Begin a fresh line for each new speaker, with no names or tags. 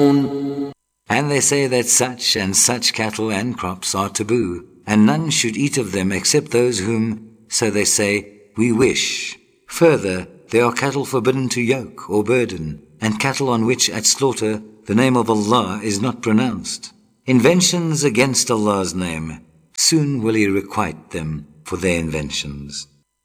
And they say that such and such cattle and crops are taboo, and none should eat of them except those whom, so they say, we wish. Further, there are cattle forbidden to yoke or burden, and cattle on which at slaughter the name of Allah is not pronounced. Inventions against Allah's name, soon will He requite them for their inventions.